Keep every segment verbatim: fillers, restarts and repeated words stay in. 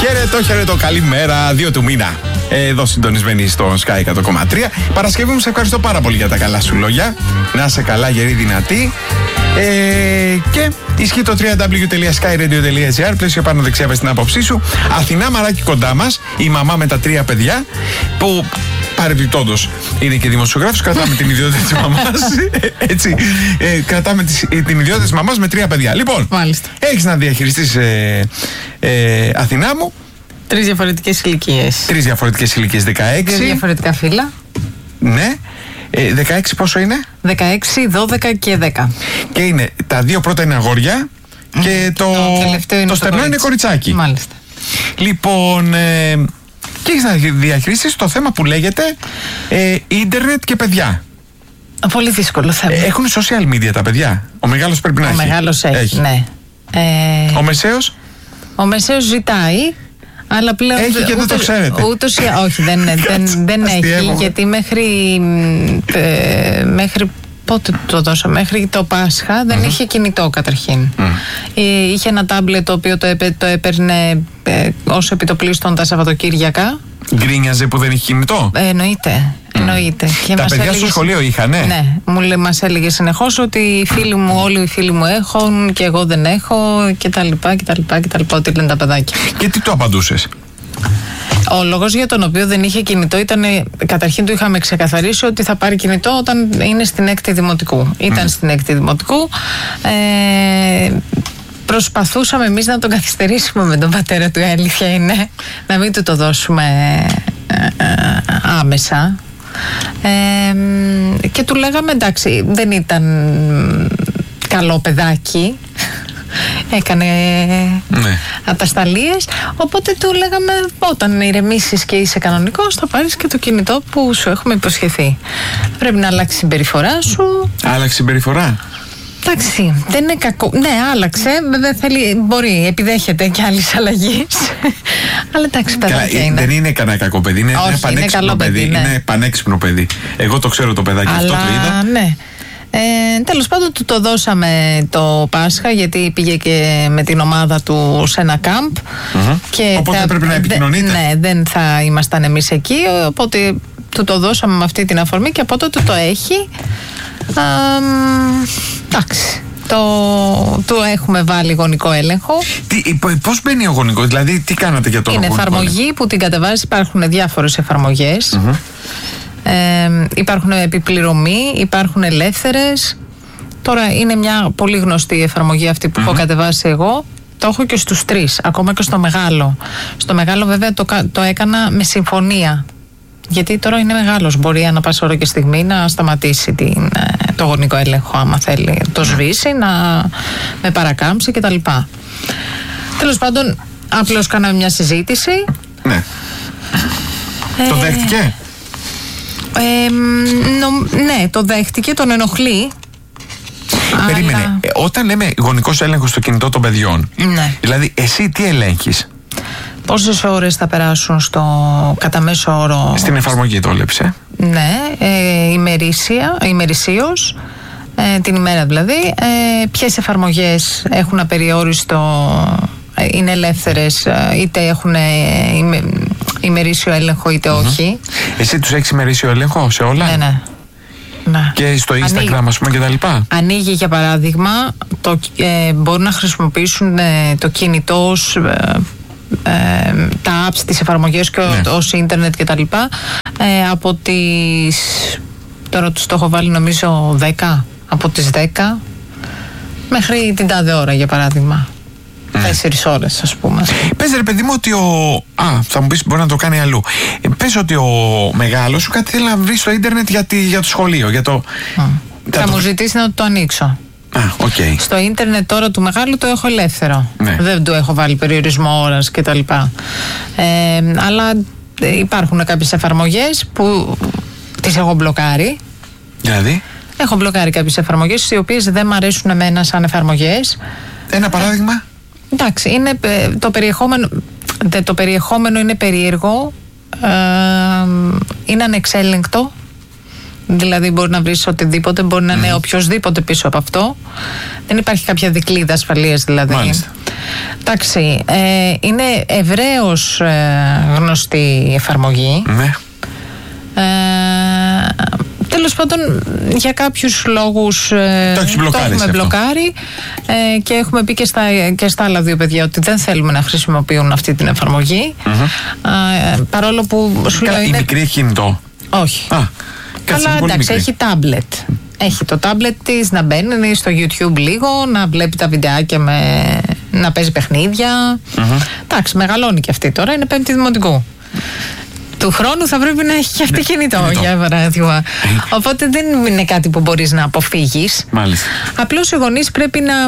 Χαιρετώ, χαιρετώ, καλημέρα, δύο του μήνα. Εδώ συντονισμένοι στο Sky εκατό κόμμα τρία. Παρασκευή μου, σε ευχαριστώ πάρα πολύ για τα καλά σου λόγια. Να είσαι καλά, γερή, δυνατή. Ε, και ισχύει το double-u double-u double-u τελεία sky radio τελεία gr. Πλαίσιο πάνω δεξιά, πες την άποψή σου. Αθηνά Μαράκη κοντά μας, η μαμά με τα τρία παιδιά, που παρεμπιπτόντως είναι και δημοσιογράφος. Κρατάμε την ιδιότητα της μαμάς. Έτσι, ε, κρατάμε τις, την ιδιότητα της μαμάς με τρία παιδιά. Λοιπόν, μάλιστα, έχεις να διαχειριστείς, ε, ε, Αθηνά μου, τρεις διαφορετικές ηλικίες. Τρεις διαφορετικές ηλικίες, δεκαέξι. Δύο διαφορετικά φύλλα. Ναι. Ε, δεκαέξι πόσο είναι? δεκαέξι, δώδεκα και δέκα. Και είναι, τα δύο πρώτα είναι αγόρια και το, το, το, το στερνό είναι κοριτσάκι. Μάλιστα. Λοιπόν, ε, και έχεις να διαχειριστείς το θέμα που λέγεται ε, ίντερνετ και παιδιά. Πολύ δύσκολο θέμα. Ε, έχουν social media τα παιδιά. Ο μεγάλος πρέπει να Ο έχει. Ο μεγάλος έχει, έχει, ναι. Ε, ο μεσαίος? Ο μεσαίος ζητάει. Αλλά πλέον έχει και δεν το ξέρετε. Ούτως, όχι, δεν, δεν, δεν έχει, γιατί μέχρι, ε, μέχρι πότε το δώσα, μέχρι το Πάσχα δεν mm-hmm. είχε κινητό καταρχήν. Mm. Ε, είχε ένα τάμπλετ το οποίο το, έπαι, το έπαιρνε ε, ως επιτοπλίστων τα Σαββατοκύριακα. Γκρίνιαζε που δεν είχε κινητό. Ε, εννοείται. εννοείται. Mm. Και τα παιδιά έλεγε, στο σχολείο είχανε. Ναι, μου μας έλεγε συνεχώς ότι οι φίλοι μου, όλοι οι φίλοι μου έχουν και εγώ δεν έχω και τα λοιπά και τα λοιπά και τα λοιπά, ό,τι λένε τα παιδάκια. Και τι το απαντούσες? Ο λόγος για τον οποίο δεν είχε κινητό ήταν, καταρχήν του είχαμε ξεκαθαρίσει ότι θα πάρει κινητό όταν είναι στην έκτη δημοτικού. Ήταν mm. στην έκτη δημοτικού. Ε, προσπαθούσαμε εμείς να τον καθυστερήσουμε με τον πατέρα του, η αλήθεια είναι, να μην του το δώσουμε ε, ε, άμεσα. Ε, και του λέγαμε εντάξει, δεν ήταν καλό παιδάκι, έκανε ναι. ατασταλίες, οπότε του λέγαμε όταν ηρεμήσεις και είσαι κανονικός θα πάρεις και το κινητό που σου έχουμε υποσχεθεί. Πρέπει να αλλάξει η συμπεριφορά σου. Άλλαξε συμπεριφορά? Εντάξει, δεν είναι κακό. Ναι, άλλαξε. Βέβαια θέλει, μπορεί, επιδέχεται κι άλλη αλλαγή. Αλλά εντάξει, παιδάκι είναι. Δεν είναι κανένα κακό παιδί. Είναι όχι, ένα πανέξυπνο είναι παιδί. παιδί ναι. Είναι πανέξυπνο παιδί. Εγώ το ξέρω το παιδάκι. Αλλά, αυτό το είδα. Ναι. Ε, τέλος πάντων του το δώσαμε το Πάσχα, γιατί πήγε και με την ομάδα του σε ένα κάμπ. Mm-hmm. Και οπότε θα, πρέπει να επικοινωνείτε. Δε, ναι, δεν θα ήμασταν εμείς εκεί. Οπότε του το δώσαμε με αυτή την αφορμή και από τότε το έχει. Α, εντάξει. Το, του έχουμε βάλει γονικό έλεγχο. Τι, πώς μπαίνει ο γονικός, δηλαδή τι κάνατε για τον είναι γονικό? Είναι εφαρμογή που την κατεβάζει, υπάρχουν διάφορες εφαρμογές. Mm-hmm. Ε, υπάρχουν επιπληρωμή, υπάρχουν ελεύθερες. Τώρα είναι μια πολύ γνωστή εφαρμογή αυτή που mm-hmm. έχω κατεβάσει εγώ. Το έχω και στους τρεις, ακόμα και στο μεγάλο. Στο μεγάλο βέβαια το, το έκανα με συμφωνία. Γιατί τώρα είναι μεγάλος, μπορεί ανά πάσα ώρα και στιγμή να σταματήσει την, το γονικό έλεγχο άμα θέλει. Το σβήσει, να με παρακάμψει κτλ. Τέλος πάντων, απλώς κάναμε μια συζήτηση. Ναι. Ε, το δέχτηκε? Ε, νο, ναι, το δέχτηκε, τον ενοχλεί. Περίμενε, αλλά... όταν λέμε γονικός έλεγχος στο κινητό των παιδιών, ναι. δηλαδή εσύ τι ελέγχεις? Πόσες ώρες θα περάσουν στο κατά μέσο όρο? Στην εφαρμογή το έλεψε. Ναι, ε, ημερήσια, ημερησίως, ε, την ημέρα δηλαδή. Ε, ποιες εφαρμογές έχουν απεριόριστο, είναι ελεύθερες, είτε έχουν ειμε, ημερήσιο έλεγχο είτε mm-hmm. όχι. Εσύ τους έχεις ημερήσιο έλεγχο σε όλα? Ναι, ναι. Ναι. Και στο Instagram, ανοίγει, ας πούμε, και τα λοιπά. Ανοίγει, για παράδειγμα, το, ε, μπορούν να χρησιμοποιήσουν ε, το κινητό ως, ε, ε, τα apps, τις εφαρμογές και ναι. ως ίντερνετ και τα λοιπά, ε, από τις, τώρα τους το έχω βάλει νομίζω δέκα, από τις δέκα μέχρι την τάδε ώρα, για παράδειγμα. Mm. Τέσσερις ώρες, ας πούμε. Πες ρε παιδί μου ότι ο... Α, θα μου πεις μπορεί να το κάνει αλλού. Ε, πες ότι ο μεγάλος σου κάτι θέλει να βρει στο ίντερνετ για, τη, για το σχολείο, για το... Mm. Θα, θα το... μου ζητήσει να το ανοίξω. Α, okay. Στο ίντερνετ τώρα του μεγάλου το έχω ελεύθερο. Ναι. Δεν του έχω βάλει περιορισμό ώρας και τα λοιπά. Ε, αλλά υπάρχουν κάποιες εφαρμογές που τις έχω μπλοκάρει. Δηλαδή? Έχω μπλοκάρει κάποιες εφαρμογές οι οποίες δεν μ' αρέσουν εμένα σαν εφαρμογές. Ένα παράδειγμα? Εντάξει, είναι το περιεχόμενο, το περιεχόμενο είναι περίεργο, ε, είναι ανεξέλεγκτο, δηλαδή μπορεί να βρεις οτιδήποτε, μπορεί να είναι mm. οποιοσδήποτε πίσω από αυτό, δεν υπάρχει κάποια δικλείδα ασφαλείας δηλαδή. Μάλιστα. Εντάξει, ε, είναι ευρέως ε, γνωστή η εφαρμογή. Ναι. Ε, τέλος πάντων, για κάποιους λόγους ε, το, το έχουμε αυτό. μπλοκάρει ε, και έχουμε πει και στα, και στα άλλα δύο παιδιά ότι δεν θέλουμε να χρησιμοποιούν αυτή την εφαρμογή. Mm-hmm. Ε, παρόλο που σου Καλά, λέω η είναι... μικρή έχει κινητό. Όχι. Α, κάτσε, αλλά εντάξει, μικρή. έχει τάμπλετ. Έχει το τάμπλετ της να μπαίνει στο YouTube λίγο, να βλέπει τα βιντεάκια με... να παίζει παιχνίδια. Mm-hmm. Εντάξει, μεγαλώνει και αυτή τώρα, είναι πέμπτη δημοτικού. Του χρόνου θα πρέπει να έχει και αυτή κινητό, κινητό. για παράδειγμα. Οπότε δεν είναι κάτι που μπορείς να αποφύγεις. Μάλιστα. Απλώς οι γονείς πρέπει να...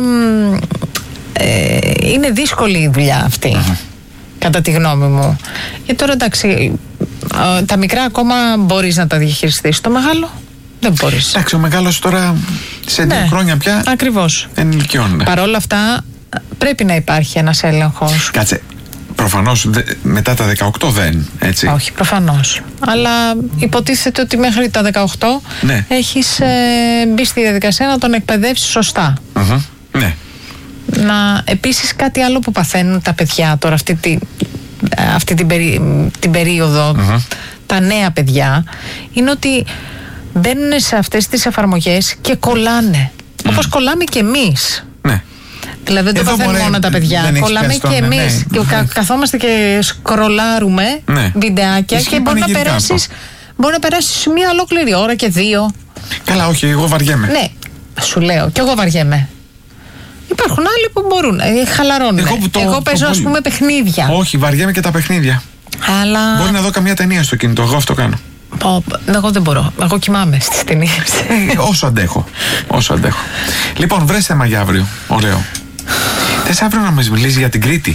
Ε, είναι δύσκολη η δουλειά αυτή, mm-hmm. κατά τη γνώμη μου. Και τώρα εντάξει, τα μικρά ακόμα μπορείς να τα διαχειριστείς. Το μεγάλο δεν μπορείς. Εντάξει, ο μεγάλος τώρα σε δύο ναι, χρόνια πια ακριβώς. ενηλικιώνεται. Παρ' όλα αυτά πρέπει να υπάρχει ένας έλεγχος. Κάτσε. Προφανώς μετά τα δεκαοκτώ δεν, έτσι. Όχι, προφανώς. Αλλά υποτίθεται ότι μέχρι τα δεκαοκτώ ναι. έχεις ε, μπει στη διαδικασία να τον εκπαιδεύσεις σωστά. Mm-hmm. Ναι. Να, επίσης κάτι άλλο που παθαίνουν τα παιδιά τώρα αυτή, τη, αυτή την, περί, την περίοδο, mm-hmm. τα νέα παιδιά, είναι ότι μπαίνουν σε αυτές τις εφαρμογές και κολλάνε. Mm. Όπως κολλάμε και εμείς. Ναι. Δηλαδή δεν το παθαίνουν μόνο τα παιδιά. Κολλάμε και εμείς. Ναι. Και καθόμαστε και σκρολάρουμε ναι. βιντεάκια Εσύ και μπορεί να, περάσεις, μπορεί να περάσεις μία ολόκληρη ώρα και δύο. Καλά, όχι, εγώ βαριέμαι. Ναι, σου λέω, και εγώ βαριέμαι. Υπάρχουν άλλοι που μπορούν, ε, χαλαρώνουν. Εγώ, το, εγώ παίζω, το, ας πούμε, παιχνίδια. Όχι, βαριέμαι και τα παιχνίδια. Αλλά... Μπορεί να δω καμία ταινία στο κινητό, εγώ αυτό κάνω. Πω, εγώ δεν μπορώ. Εγώ κοιμάμαι στις ταινίες. Ε, όσο αντέχω. Όσο αντέχω. Λοιπόν, βρες θέμα για αύριο. Ωραίο. Θες αύριο να μας μιλήσεις για την Κρήτη?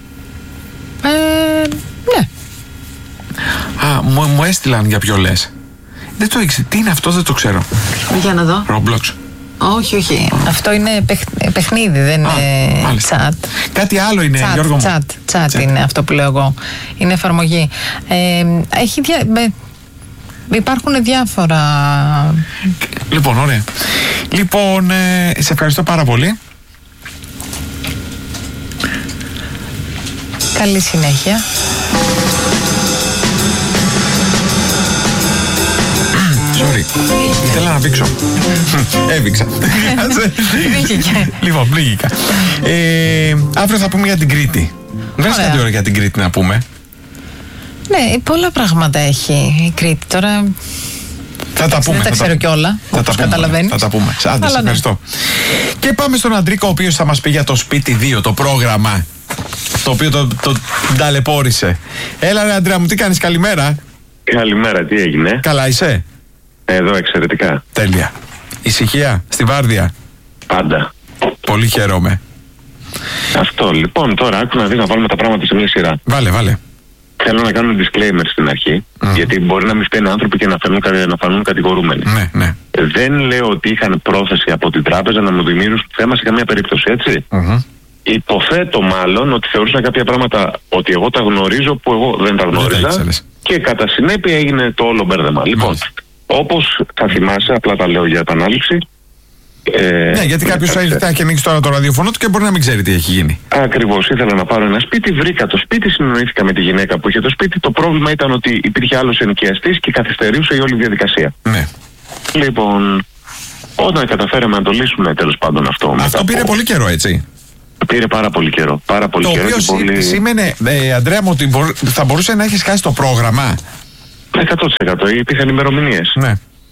Ε, ναι. Α, μου, μου έστειλαν για ποιο λες. Δεν το ήξερα. Τι είναι αυτό, δεν το ξέρω. Για να δω. Roblox. Όχι, όχι. Α. Αυτό είναι παιχ, παιχνίδι, δεν Α, είναι μάλιστα. Chat. Κάτι άλλο είναι, chat, Γιώργο μου. Chat, chat, chat είναι αυτό που λέω εγώ. Είναι εφαρμογή. Ε, έχει δια... Υπάρχουν διάφορα. Λοιπόν, ωραία. Λοιπόν, ε, σε ευχαριστώ πάρα πολύ. Καλή συνέχεια. Sorry. Θέλω να βήξω. Έβηξα. Λοιπόν, πλήγηκα. Ε, αύριο θα πούμε για την Κρήτη. Βρες κάτι ώρα για την Κρήτη να πούμε. Ναι, πολλά πράγματα έχει η Κρήτη. Τώρα θα τα πούμε. Δεν τα ξέρω κιόλα, όπως καταλαβαίνεις. Θα τα πούμε. Άντε, σε ευχαριστώ. Και πάμε στον Αντρίκο, ο οποίος θα μας πει για το σπίτι δύο, το πρόγραμμα, το οποίο το, το ταλαιπώρησε. Έλα ρε Αντρέα μου, τι κάνεις, καλημέρα. Καλημέρα, τι έγινε? Καλά είσαι? Εδώ εξαιρετικά. Τέλεια. Ησυχία στη βάρδια? Πάντα. Πολύ χαίρομαι. Αυτό λοιπόν, τώρα άκου να δεις, να βάλουμε τα πράγματα σε μια σειρά. Βάλε, βάλε. Θέλω να κάνω disclaimer στην αρχή, mm. γιατί μπορεί να μην φταίνουν άνθρωποι και να φανούν, να φανούν κατηγορούμενοι. Ναι, ναι. Δεν λέω ότι είχαν πρόθεση από την τράπεζα να μου δημιουργήσουν θέμα σε καμία περίπτωση, έτσι. Mm-hmm. Υποθέτω μάλλον ότι θεωρούσαν κάποια πράγματα ότι εγώ τα γνωρίζω που εγώ δεν τα γνώριζα δεν τα και κατά συνέπεια έγινε το όλο μπέρδεμα. Mm. Λοιπόν, όπως θα θυμάσαι, απλά τα λέω για επανάληψη. Ε, ναι, γιατί κάποιος θα έχει ανοίξει τώρα το ραδιοφωνό του και μπορεί να μην ξέρει τι έχει γίνει. Ακριβώς, ήθελα να πάρω ένα σπίτι, βρήκα το σπίτι, συνεννοήθηκα με τη γυναίκα που είχε το σπίτι. Το πρόβλημα ήταν ότι υπήρχε άλλος ενοικιαστής και καθυστερούσε η όλη διαδικασία. Ναι. Λοιπόν, όταν καταφέραμε να το λύσουμε τέλος πάντων αυτό. Αυτό πήρε από... πολύ καιρό, έτσι. Πήρε πάρα πολύ καιρό. Πάρα πολύ το καιρό οποίο πολύ... σήμαινε, ε, Αντρέα μου, ότι μπορ... θα μπορούσε να έχεις χάσει το πρόγραμμα. εκατό τοις εκατό, υπήρχαν ημερομηνίες. Ναι.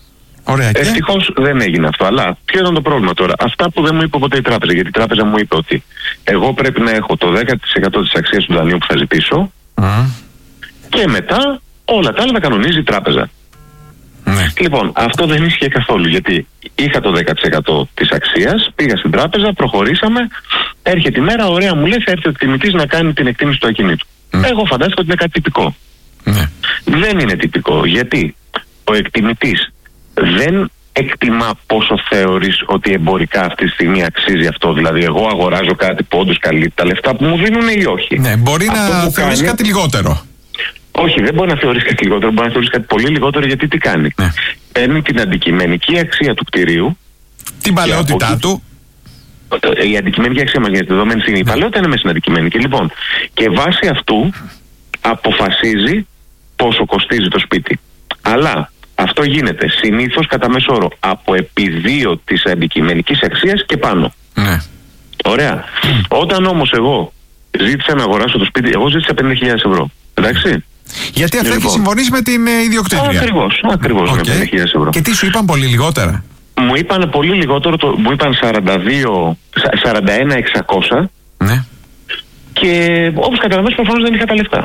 Ευτυχώς δεν έγινε αυτό. Αλλά ποιο ήταν το πρόβλημα τώρα? Αυτά που δεν μου είπε ποτέ η τράπεζα. Γιατί η τράπεζα μου είπε ότι εγώ πρέπει να έχω το δέκα τοις εκατό της αξίας του δανείου που θα ζητήσω mm. και μετά όλα τα άλλα να κανονίζει η τράπεζα. Ναι. Λοιπόν, αυτό δεν ίσχυε καθόλου. Γιατί είχα το δέκα τοις εκατό της αξίας, πήγα στην τράπεζα, προχωρήσαμε. Έρχεται η μέρα, ωραία, μου λέει θα έρθει ο εκτιμητής να κάνει την εκτίμηση του ακινήτου. Mm. Εγώ φαντάστηκα ότι είναι κάτι τυπικό. Ναι. Δεν είναι τυπικό. Γιατί ο εκτιμητής δεν εκτιμά πόσο θεωρείς ότι εμπορικά αυτή τη στιγμή αξίζει αυτό. Δηλαδή, εγώ αγοράζω κάτι που όντως καλύπτει τα λεφτά που μου δίνουν ή όχι. Ναι, μπορεί αυτό να θεωρείς κάνει... κάτι λιγότερο. Όχι, δεν μπορεί να θεωρείς κάτι λιγότερο. Μπορεί να θεωρείς κάτι πολύ λιγότερο, γιατί τι κάνει? Ναι. Παίρνει την αντικειμενική αξία του κτηρίου, την παλαιότητά του. Η αντικειμενική αξία μας για τη δεδομένη στιγμή, η παλαιότητα είναι μέσα στην αντικειμενική. Λοιπόν, και βάσει αυτού αποφασίζει πόσο κοστίζει το σπίτι. Αλλά αυτό γίνεται συνήθως κατά μέσο όρο από επί δύο της αντικειμενικής αξίας και πάνω. Ναι. Ωραία. Όταν όμως εγώ ζήτησα να αγοράσω το σπίτι, εγώ ζήτησα πενήντα χιλιάδες ευρώ. Εντάξει. Γιατί αυτό λοιπόν έχει συμφωνήσει με την ε, ιδιοκτήτρια. Ακριβώς, ακριβώς okay. με πενήντα χιλιάδες ευρώ. Και τι σου είπαν, πολύ λιγότερα? Μου είπαν πολύ λιγότερο, το, μου είπαν σαράντα δύο, σαράντα ένα εξακόσια. Ναι. Και όπως καταλαβαίνεις προφανώς δεν είχα τα λεφτά.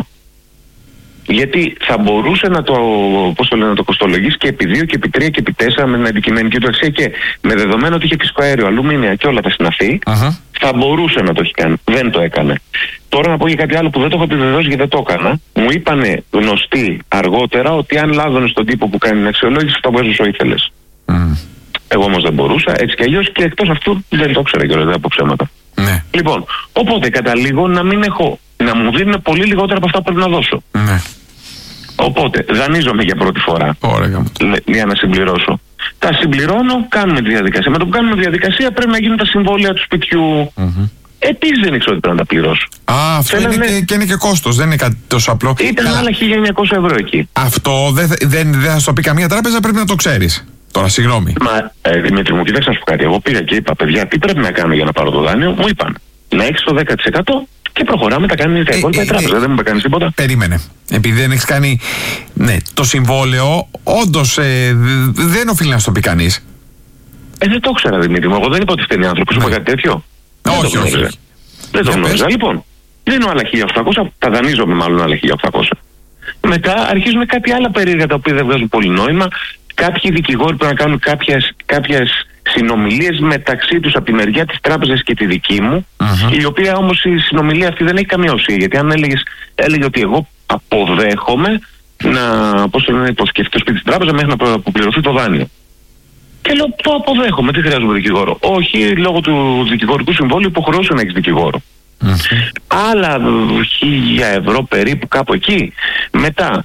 Γιατί θα μπορούσε να το, πώς το λένε, να το κοστολογήσει και επί δύο και επί τρία και επί τέσσερα με την αντικειμενική του αξία και με δεδομένο ότι είχε φυσικό αέριο, αλουμίνια και όλα τα συναφή, uh-huh. θα μπορούσε να το έχει κάνει. Δεν το έκανε. Τώρα να πω για κάτι άλλο που δεν το έχω επιβεβαιώσει γιατί δεν το έκανα. Μου είπανε γνωστοί αργότερα ότι αν λάδωνε στον τύπο που κάνει την αξιολόγηση θα βγάζει όσο ήθελες. Mm. Εγώ όμως δεν μπορούσα, έτσι κι αλλιώς, και εκτός αυτού δεν το ήξερα κιόλας, δεν από ψέματα. Ναι. Λοιπόν, οπότε καταλήγω να μην έχω, να μου δίνουν πολύ λιγότερα από αυτά που πρέπει να δώσω. Ναι. Οπότε δανείζομαι για πρώτη φορά. Ωραία. Για να συμπληρώσω. Τα συμπληρώνω, κάνουμε τη διαδικασία. Με το που κάνουμε τη διαδικασία πρέπει να γίνουν τα συμβόλαια του σπιτιού. Mm-hmm. Επίσης δεν ήξερα ότι πρέπει να τα πληρώσω. Α, αυτό είναι και, και είναι και κόστος, δεν είναι κάτι τόσο απλό. Ήταν Καλά. άλλα χίλια εννιακόσια ευρώ εκεί. Αυτό δεν δεν, δεν θα σου το πει καμία τράπεζα, πρέπει να το ξέρεις. Τώρα, συγγνώμη. Μα ε, Δημήτρη μου, κοίταξε να σου πω κάτι. Εγώ πήγα και είπα, παιδιά, τι πρέπει να κάνω για να πάρω το δάνειο. Μου είπαν να έχεις το δέκα τοις εκατό και προχωράμε, τα κάνει τα υπόλοιπα η τράπεζα. Ε, δεν μου είπε κανείς τίποτα. Περίμενε. Επειδή δεν έχεις κάνει. Ναι, το συμβόλαιο, όντως ε, δεν οφείλει να σου το πει κανείς. Ε, δεν το ήξερα, Δημήτρη μου. Εγώ δεν είπα ότι φταίνει άνθρωπο. Σου είπα κάτι τέτοιο. Όχι, όχι. όχι. Δεν το γνώριζα. Λοιπόν, δίνω άλλα χίλια οκτακόσια, τα δανείζομαι μάλλον άλλα χίλια οκτακόσια. Μετά αρχίζουν κάτι άλλα περίεργα τα οποία δεν βγάζουν πολύ νόημα. Κάποιοι δικηγόροι πρέπει να κάνουν κάποιες, κάποιες συνομιλίες μεταξύ τους από τη μεριά της τράπεζας και τη δική μου, uh-huh. η οποία όμως η συνομιλία αυτή δεν έχει καμία ουσία. Γιατί αν έλεγες, έλεγε ότι εγώ αποδέχομαι να, πώς το λένε, υποσκεφτεί το σπίτι της τράπεζας μέχρι να αποπληρωθεί το δάνειο. Και λέω, το αποδέχομαι, τι χρειάζομαι δικηγόρο. Όχι, λόγω του δικηγορικού συμβόλαιου υποχρεώσου να έχεις δικηγόρο. Mm-hmm. Άλλα χίλια ευρώ περίπου κάπου εκεί. Μετά,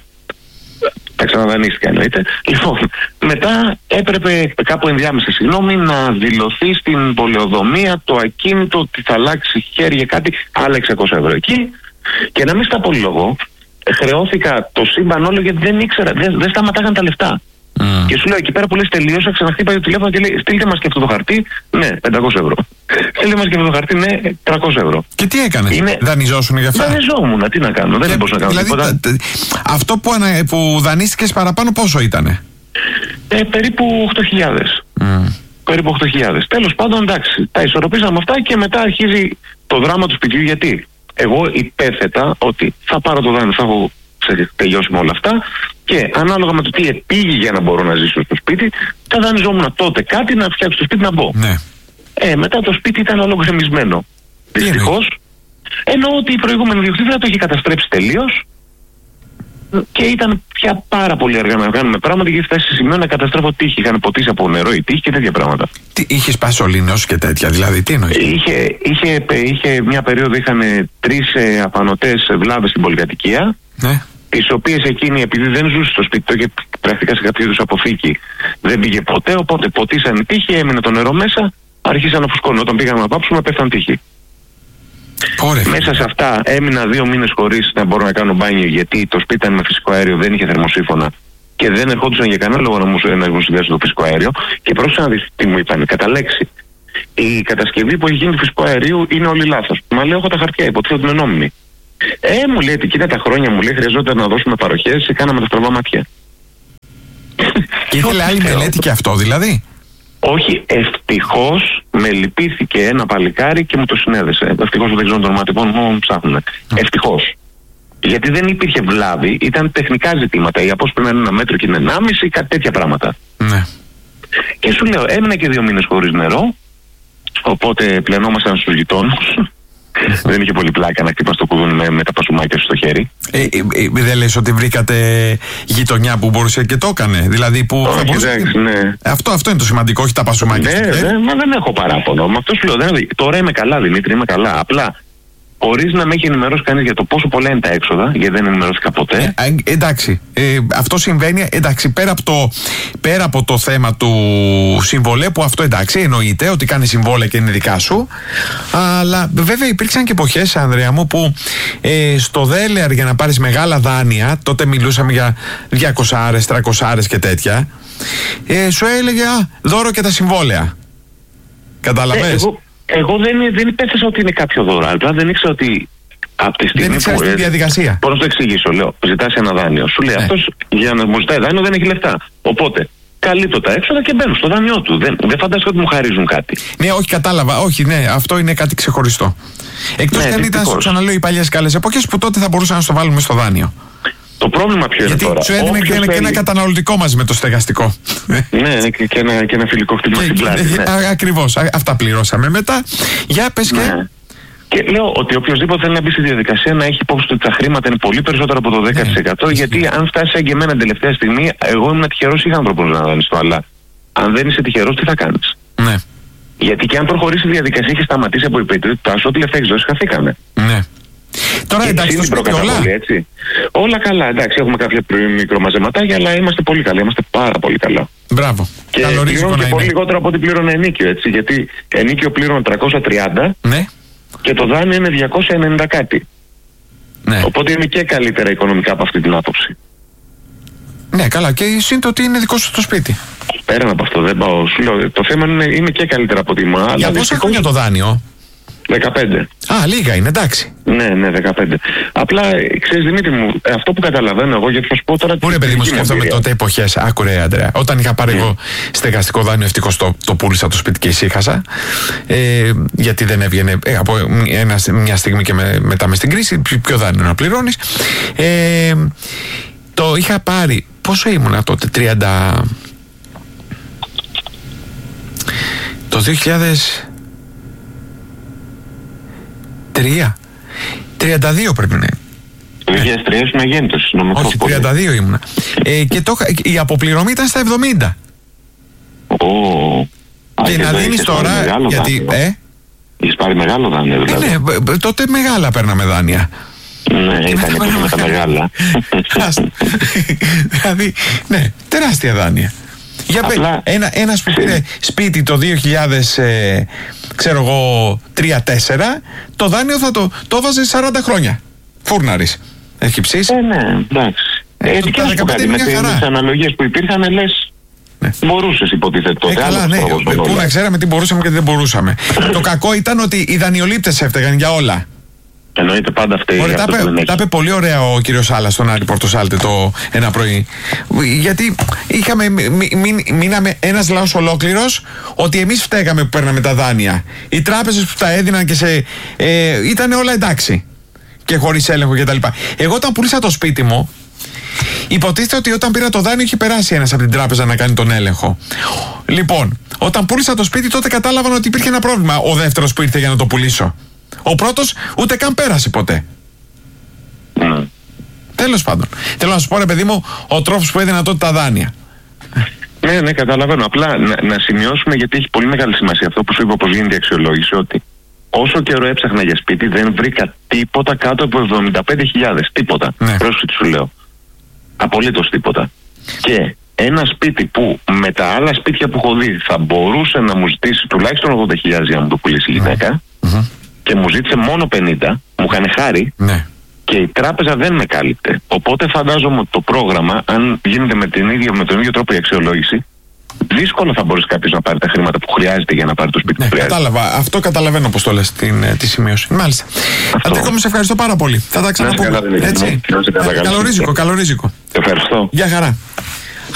τα ξαναδανείστηκα εννοείται. Λοιπόν, μετά έπρεπε κάπου ενδιάμεσα, συγγνώμη, να δηλωθεί στην πολεοδομία το ακίνητο ότι θα αλλάξει χέρια κάτι, άλλα εξακόσια ευρώ εκεί. Και να μην στα πολυλογώ, χρεώθηκα το σύμπαν όλο γιατί δεν ήξερα, δεν, δεν σταματάγαν τα λεφτά. Mm. Και σου λέω εκεί πέρα που λες τελείωσα, ξαναχτύπαγε το τηλέφωνο και λέει στείλτε μας και αυτό το χαρτί, ναι, πεντακόσια ευρώ. Στείλτε μας και αυτό το χαρτί, ναι, τριακόσια ευρώ. Και τι έκανες, είναι... δανειζόσουν για αυτά? Δανειζόμουν, τι να κάνω, και... δεν μπορούσα να κάνω δηλαδή, τίποτα. Τα, αυτό που, ανα... που δανείστηκες παραπάνω πόσο ήτανε? Ε, περίπου οκτώ χιλιάδες. Mm. Περίπου οκτώ χιλιάδες. Τέλος πάντων, εντάξει, τα ισορροπήσαμε αυτά και μετά αρχίζει το δράμα του σπιτιού. Γιατί εγώ υπέθετα ότι θα πάρω το δάνειο, θα έχω τελειώσει με όλα αυτά και ανάλογα με το τι επήγει για να μπορώ να ζήσω στο σπίτι, θα δανειζόμουν τότε κάτι να φτιάξω το σπίτι να μπω. Ναι. Ε, μετά το σπίτι ήταν ολογρεμισμένο. Δυστυχώς. Εννοώ ότι η προηγούμενη ιδιοκτήτρια το είχε καταστρέψει τελείως και ήταν πια πάρα πολύ αργά να κάνουμε πράγματα και είχε φτάσει σε σημείο να καταστρέφω τείχη. Είχαν ποτίσει από νερό η τείχη και τέτοια πράγματα. Τι, είχε σπάσει ο λινός και τέτοια, δηλαδή τι εννοείς? Είχε, είχε, είχε μια περίοδο, είχαν τρεις ε, απανωτές βλάβες στην πολυκατοικία. Ναι. Τις οποίες εκείνη, επειδή δεν ζούσε στο σπίτι, το είχε πρακτικά σε κάποιο είδους αποθήκη, δεν πήγε ποτέ. Οπότε ποτίσαν η τείχη, έμεινε το νερό μέσα, άρχισαν να φουσκώνουν. Όταν πήγαμε να πάψουμε, πέφταν τείχη. Ωραία. Μέσα σε αυτά έμεινα δύο μήνες χωρίς να μπορώ να κάνω μπάνιο, γιατί το σπίτι ήταν με φυσικό αέριο, δεν είχε θερμοσύφωνα και δεν ερχόντουσαν για κανένα λόγο να μου, να μου συνδυάσουν το φυσικό αέριο. Και πρόσεξα να δεις τι μου είπαν, κατά λέξη. Η κατασκευή που έχει γίνει του φυσικού αερίου είναι όλη λάθος. Μα λέω, έχω τα χαρτιά, υποτίθεται ότι είναι νόμιμη. Ε, μου λέει, εκείνα τα χρόνια μου λέει, χρειαζόταν να δώσουμε παροχές και κάναμε τα στραβά μάτια. Και ήθελε άλλη μελέτη και αυτό δηλαδή? Όχι, ευτυχώς με λυπήθηκε ένα παλικάρι και μου το συνέδεσε. Ευτυχώς δεν ξέρω το ονοματικό μου, ψάχνουνε. Mm. Ευτυχώς. Γιατί δεν υπήρχε βλάβη, ήταν τεχνικά ζητήματα. Η απόσπαση είναι ένα μέτρο και είναι ενάμιση, κάτι τέτοια πράγματα. Ναι. Και σου λέω, έμεινα και δύο μήνες χωρίς νερό, οπότε πλενόμασταν στους γειτόνους. Δεν είχε πολύ πλάκα να χτύπας το κουδούνι με, με τα πασουμάκια στο χέρι. Ε, ε, ε, δεν λες ότι βρήκατε γειτονιά που μπορούσε και το έκανε? Δηλαδή που όχι, θα μπορούσε... εντάξει, ναι. αυτό, αυτό είναι το σημαντικό, όχι τα πασουμάκια. Ναι, ναι, μα δεν έχω παράπονο. Με αυτό σου λέω. Δεν... Τώρα είμαι καλά, Δημήτρη, είμαι καλά. Απλά χωρίς να με έχει ενημερώσει κανείς για το πόσο πολλά είναι τα έξοδα, γιατί δεν ενημερώθηκα ποτέ. Ε, εντάξει, ε, αυτό συμβαίνει, εντάξει, πέρα από, το, πέρα από το θέμα του συμβολέ, που αυτό εντάξει, εννοείται ότι κάνει συμβόλαια και είναι δικά σου, αλλά βέβαια υπήρξαν και εποχές, Ανδρέα μου, που ε, στο Δέλεαρ για να πάρεις μεγάλα δάνεια, τότε μιλούσαμε για διακόσια, τριακόσια και τέτοια, ε, σου έλεγε α, δώρο και τα συμβόλαια. Κατάλαβες? Ε, εγώ, εγώ δεν, δεν υπέθεσα ότι είναι κάποιο δώρο, αλλά δεν ήξερα ότι από τη στιγμή δεν ήξερα που... τη διαδικασία. Πώς να το εξηγήσω, λέω, ζητάς ένα δάνειο. Σου λέει, ναι, αυτός για να μου ζητάει δάνειο δεν έχει λεφτά. Οπότε, καλύπτω τα έξοδα και μπαίνω στο δάνειό του. Δεν, δεν φαντάζομαι ότι μου χαρίζουν κάτι. Ναι, όχι, κατάλαβα. Όχι, ναι, αυτό είναι κάτι ξεχωριστό. Εκτός ναι, και αν ήταν, σου ξαναλέω, οι παλιές καλές εποχές που τότε θα μπορούσαν να στο βάλουμε στο δάνειο. Το πρόβλημα ποιο είναι τώρα? Γιατί σου έδινε και, και ένα καταναλωτικό μαζί με το στεγαστικό. Ναι, και, και, ένα, και ένα φιλικό χτύπημα στην πλάτη. Ναι. Ακριβώς. Αυτά πληρώσαμε μετά. Για πες και... Ναι. Και λέω ότι οποιοδήποτε θέλει να μπει στη διαδικασία να έχει υπόψη ότι τα χρήματα είναι πολύ περισσότερα από το δέκα τοις εκατό, ναι, γιατί αν φτάσει σαν και εμένα τελευταία στιγμή, εγώ ήμουν τυχερός, είχα άνθρωπος να δανειστώ, αλλά αν δεν είσαι τυχερός, τι θα κάνεις? Ναι. Γιατί και αν προχωρήσει η διαδικασία και σταματήσει από υπετρίτητα, ό,τι λεφτά έχεις δώσει, χαθήκανε. Ναι. Τώρα εντάξει, το σπίτι όλα. Έτσι. Όλα καλά, εντάξει, έχουμε κάποια μικρομαζεματάκια, αλλά είμαστε πολύ καλά, είμαστε πάρα πολύ καλά. Μπράβο. Και πληρώνω και πολύ λιγότερο από ό,τι πλήρωνε ενίκιο, έτσι, γιατί ενίκιο πλήρωνε τριακόσια τριάντα. Ναι. Και το δάνειο είναι διακόσια ενενήντα κάτι. Ναι. Οπότε είναι και καλύτερα οικονομικά από αυτή την άποψη. Ναι, καλά. Και συν το ότι είναι δικό σου το σπίτι. Πέραν από αυτό δεν πάω. Σου λέω, το θέμα είναι, είναι και καλύτερα από τη ΜΑ. Για πόσα χρόνια το δάνειο? δεκαπέντε. Α, λίγα είναι, εντάξει. Ναι, ναι, δεκαπέντε. Απλά, ξέρεις Δημήτρη μου, αυτό που καταλαβαίνω εγώ, γιατί θα σου πω τώρα... Ωραία, παιδί μου, σκέφτομαι τότε εποχές. Άκουρε, Αντρέα. Όταν είχα πάρει yeah. εγώ στεγαστικό δάνειο, ευτυχώς το, το πούλησα το σπίτι και ησύχασα. Ε, γιατί δεν έβγαινε ε, από ένα, μια στιγμή και με, μετά με στην κρίση. Ποιο δάνειο να πληρώνεις. Ε, το είχα πάρει. Πόσο ήμουνα τότε, τριάντα. Το δύο χιλιάδες τρία. τριάντα δύο πρέπει να είναι. Το δύο χιλιάδες τρία ήσουν αγέννητος. Όχι, τριάντα δύο ήμουνα. ε, και το, η αποπληρωμή ήταν στα εβδομήντα. Oh. Και να δίνεις τώρα, γιατί... Ε? Έχεις πάρει μεγάλο δάνειο δηλαδή. Ε, ναι, τότε μεγάλα παίρναμε δάνεια. Ναι, ήταν με τα μεγάλα. Δηλαδή, ναι, τεράστια δάνεια. Για Απλά... πέ, ένα, ένας που πήρε σπίτι το δύο χιλιάδες, ε, ξέρω εγώ, τρία τέσσερα, το δάνειο θα το, το βάζει σαράντα χρόνια. Φούρναρης. Έχει ψήσει. Ε, ναι, εντάξει. Ε, και να σου πω κάτι, με τις αναλογίες που υπήρχαν, λες, ναι, μπορούσες υποτίθεται τότε. Ε, καλά, ναι, πού να ξέραμε τι μπορούσαμε και δεν μπορούσαμε. Το κακό ήταν ότι οι δανειολήπτες έφταιγαν για όλα. Εννοείται πάντα αυτή. Ωραία, τα, είπε, τα είπε πολύ ωραία ο κύριος Σάλλας στον Άρη Πορτοσάλτε το ένα πρωί. Γιατί είχαμε, μη, μη, μείναμε ένας λαός ολόκληρος ότι εμείς φταίγαμε που παίρναμε τα δάνεια. Οι τράπεζες που τα έδιναν και σε. Ε, ήταν όλα εντάξει. Και χωρίς έλεγχο κτλ. Εγώ όταν πούλησα το σπίτι μου, υποτίθεται ότι όταν πήρα το δάνειο είχε περάσει ένας από την τράπεζα να κάνει τον έλεγχο. Λοιπόν, όταν πούλησα το σπίτι, τότε κατάλαβαν ότι υπήρχε ένα πρόβλημα. Ο δεύτερος που ήρθε για να το πουλήσω. Ο πρώτος ούτε καν πέρασε ποτέ. Mm. Τέλος πάντων. Θέλω να σου πω, ρε παιδί μου, ο τρόπος που έδινα τότε τα δάνεια. Ναι, ναι, καταλαβαίνω. Απλά να, να σημειώσουμε, γιατί έχει πολύ μεγάλη σημασία αυτό που σου είπα, πως γίνεται η αξιολόγηση, ότι όσο καιρό έψαχνα για σπίτι δεν βρήκα τίποτα κάτω από εβδομήντα πέντε χιλιάδες. Τίποτα. Ναι. Πρόσεχε τι σου λέω. Απολύτως τίποτα. Και ένα σπίτι που με τα άλλα σπίτια που έχω δει θα μπορούσε να μου ζητήσει τουλάχιστον ογδόντα χιλιάδες για να μου το πουλήσει η γυναίκα. Mm-hmm. Και μου ζήτησε μόνο πενήντα, μου είχαν χάρη, ναι, και η τράπεζα δεν με κάλυπτε. Οπότε φαντάζομαι ότι το πρόγραμμα, αν γίνεται με, την ίδια, με τον ίδιο τρόπο η αξιολόγηση, δύσκολα θα μπορέσει κάποιος να πάρει τα χρήματα που χρειάζεται για να πάρει το σπίτι ναι, που χρειάζεται. Κατάλαβα. Αυτό καταλαβαίνω πώς το λες, την, τη σημείωση. Μάλιστα. Αντρίκο, μου σε ευχαριστώ πάρα πολύ. Θα τα ξαναπούμε. Έτσι. Καλό ρίζικο, καλό ρίζικο. Ευχαριστώ. Γεια χαρά.